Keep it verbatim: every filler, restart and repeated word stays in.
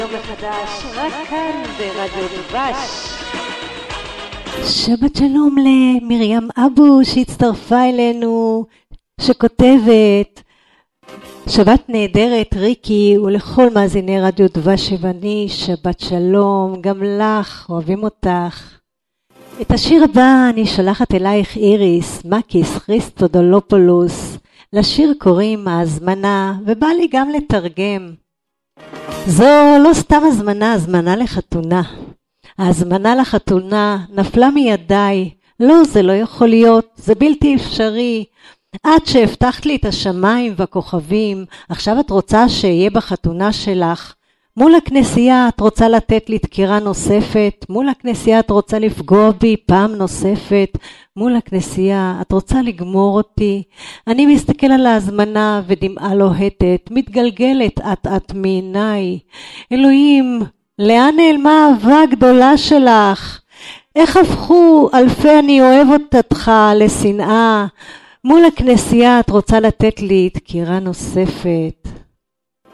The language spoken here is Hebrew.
יום מחדש, רק כאן ברדיו דבש. שבת שלום למרים אבו שהצטרפה אלינו, שכותבת שבת נהדרת ריקי, ולכל מאזיני רדיו דבש שבני, שבת שלום, גם לך, אוהבים אותך. את השיר הבא אני שולחת אלייך איריס, מקיס כריסטודולופולוס. לשיר קוראים ההזמנה, ובא לי גם לתרגם. זו לא סתם הזמנה, הזמנה לחתונה. ההזמנה לחתונה נפלה מידיי. לא, זה לא יכול להיות, זה בלתי אפשרי. עד שהבטחת לי את השמיים והכוכבים, עכשיו את רוצה שיהיה בחתונה שלך. מול הכנסייה את רוצה לתת לי דקירה נוספת, מול הכנסייה את רוצה לפגוע בי פעם נוספת, מול הכנסייה את רוצה לגמור אותי. אני מסתכל על ההזמנה ודמעה לוהטת, מתגלגלת את את מעיניי. אלוהים, לאן נעלמה האהבה הגדולה שלך? איך הפכו אלפי אני אוהב אותך לשנאה? מול הכנסייה את רוצה לתת לי דקירה נוספת.